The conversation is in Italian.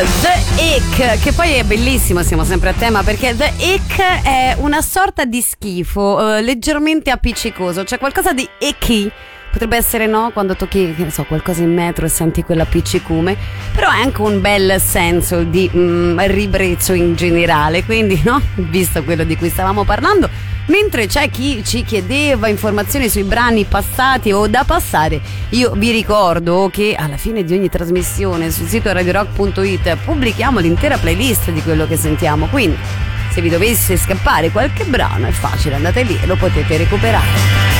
The Ick, che poi è bellissimo, siamo sempre a tema, perché The Ick è una sorta di schifo leggermente appiccicoso, cioè qualcosa di icky. Potrebbe essere, no, quando tocchi, che ne so, qualcosa in metro e senti quell'appiccicume, però è anche un bel senso di ribrezzo in generale, quindi, no, visto quello di cui stavamo parlando. Mentre c'è chi ci chiedeva informazioni sui brani passati o da passare, io vi ricordo che alla fine di ogni trasmissione sul sito radiorock.it pubblichiamo l'intera playlist di quello che sentiamo, quindi se vi dovesse scappare qualche brano è facile, andate lì e lo potete recuperare.